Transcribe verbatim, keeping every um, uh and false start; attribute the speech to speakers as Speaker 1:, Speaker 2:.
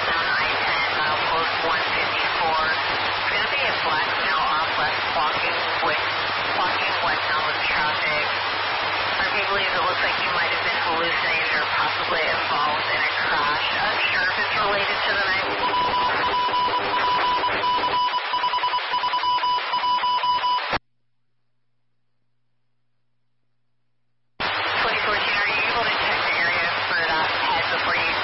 Speaker 1: southbound I ten, milepost one fifty-four. It's going to be a black now off left blocking with blocking westbound traffic. R P believes it looks like you might have been hallucinating or possibly involved in a crash. Unsure if it's related to the night. twenty fourteen, are you able to check the area for that head before you